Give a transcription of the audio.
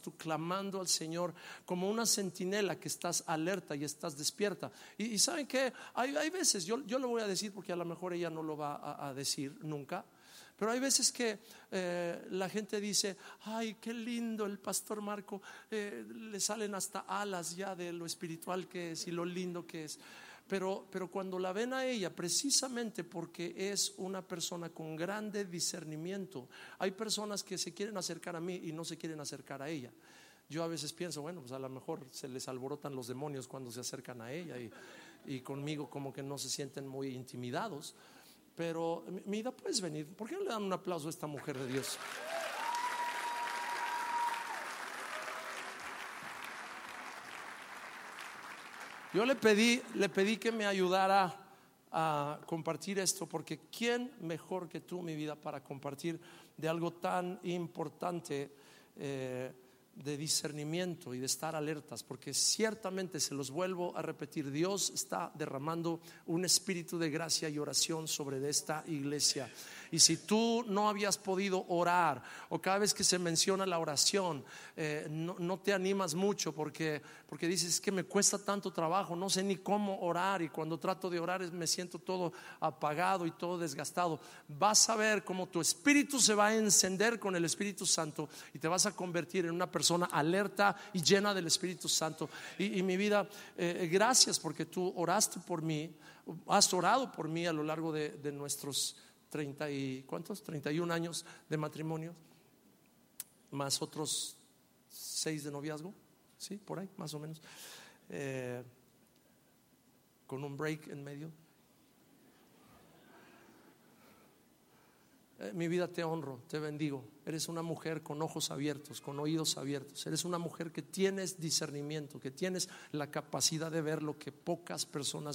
tú clamando al Señor como una centinela, que estás alerta y estás despierta. Y ¿saben qué? Hay veces, yo lo voy a decir porque a lo mejor ella no lo va a decir nunca, pero hay veces que la gente dice: ay, qué lindo el pastor Marco, le salen hasta alas ya de lo espiritual que es y lo lindo que es. Pero cuando la ven a ella, precisamente porque es una persona con grande discernimiento, hay personas que se quieren acercar a mí y no se quieren acercar a ella. Yo a veces pienso, bueno, pues a lo mejor se les alborotan los demonios cuando se acercan a ella, y conmigo como que no se sienten muy intimidados. Pero mira, puedes venir. ¿Por qué no le dan un aplauso a esta mujer de Dios? Yo le pedí que me ayudara a compartir esto, porque ¿quién mejor que tú, mi vida, para compartir de algo tan importante, de discernimiento y de estar alertas? Porque ciertamente, se los vuelvo a repetir, Dios está derramando un espíritu de gracia y oración sobre esta iglesia. Y si tú no habías podido orar, o cada vez que se menciona la oración no te animas mucho porque dices: es que me cuesta tanto trabajo, no sé ni cómo orar, y cuando trato de orar me siento todo apagado y todo desgastado. Vas a ver cómo tu espíritu se va a encender con el Espíritu Santo y te vas a convertir en una persona alerta y llena del Espíritu Santo. Y mi vida, gracias porque tú oraste por mí, has orado por mí a lo largo de nuestros 31 años de matrimonio, más otros 6 de noviazgo, sí, por ahí más o menos, con un break en medio. Mi vida, te honro, te bendigo. Eres una mujer con ojos abiertos, con oídos abiertos. Eres una mujer que tienes discernimiento, que tienes la capacidad de ver lo que pocas personas